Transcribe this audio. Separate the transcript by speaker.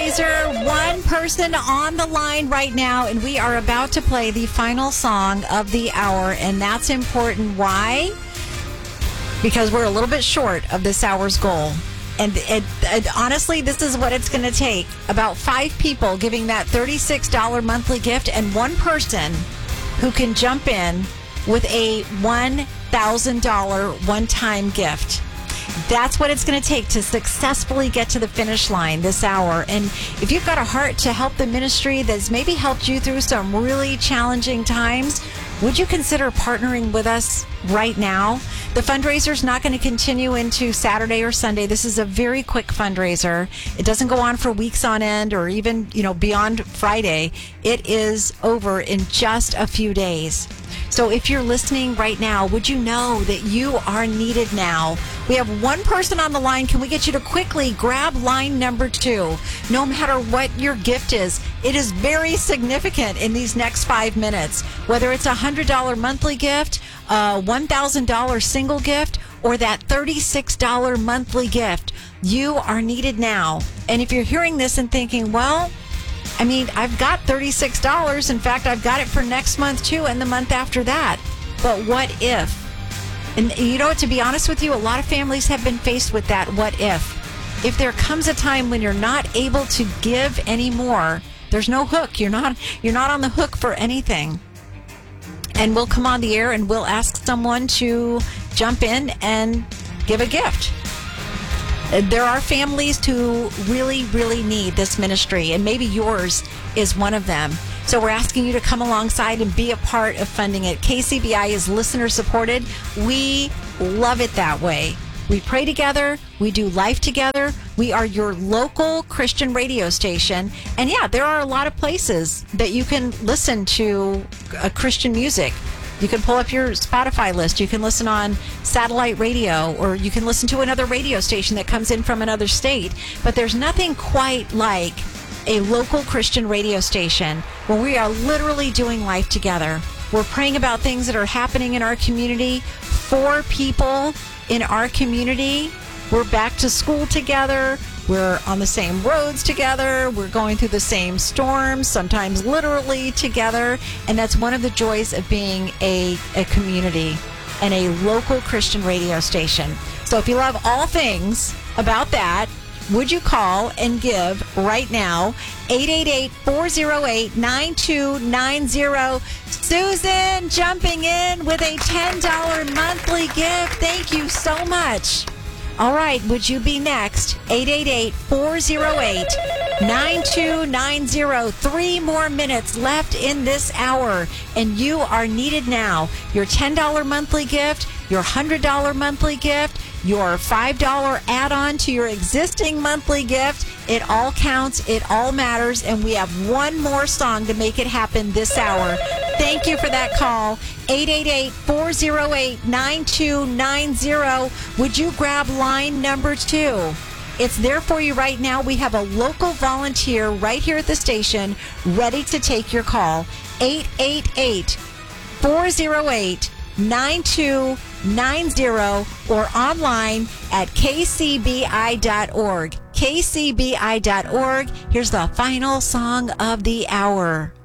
Speaker 1: fundraiser. One person on the line right now, and we are about to play the final song of the hour, and that's important. Why? Because we're a little bit short of this hour's goal. And honestly, this is what it's going to take. About 5 people giving that $36 monthly gift, and one person who can jump in with a $1,000 one-time gift. That's what it's going to take to successfully get to the finish line this hour. And if you've got a heart to help the ministry that's maybe helped you through some really challenging times, would you consider partnering with us right now? The fundraiser is not going to continue into Saturday or Sunday. This is a very quick fundraiser. It doesn't go on for weeks on end or even, beyond Friday. It is over in just a few days. So if you're listening right now, would you know that you are needed now? We have one person on the line. Can we get you to quickly grab line number 2? No matter what your gift is, it is very significant in these next 5 minutes. Whether it's a $100 monthly gift, a $1,000 single gift, or that $36 monthly gift, you are needed now. And if you're hearing this and thinking, well, I've got $36. In fact, I've got it for next month too and the month after that. But what if? And to be honest with you, a lot of families have been faced with that what if. If there comes a time when you're not able to give anymore, there's no hook. You're not on the hook for anything. And we'll come on the air and we'll ask someone to jump in and give a gift. There are families who really, really need this ministry, and maybe yours is one of them. So we're asking you to come alongside and be a part of funding it. KCBI is listener supported. We love it that way. We pray together. We do life together. We are your local Christian radio station. And yeah, there are a lot of places that you can listen to Christian music. You can pull up your Spotify list. You can listen on satellite radio, or you can listen to another radio station that comes in from another state. But there's nothing quite like a local Christian radio station where we are literally doing life together. We're praying about things that are happening in our community for people in our community. We're back to school together. We're on the same roads together. We're going through the same storms, sometimes literally together. And that's one of the joys of being a community and a local Christian radio station. So if you love all things about that, would you call and give right now? 888-408-9290. Susan jumping in with a $10 monthly gift. Thank you so much. All right, would you be next? 888-408-9290. 3 more minutes left in this hour, and you are needed now. Your $10 monthly gift, your $100 monthly gift, your $5 add-on to your existing monthly gift. It all counts. It all matters. And we have one more song to make it happen this hour. Thank you for that call. 888-408-9290. Would you grab line number 2? It's there for you right now. We have a local volunteer right here at the station ready to take your call. 888-408-9290 or online at kcbi.org. kcbi.org. Here's the final song of the hour.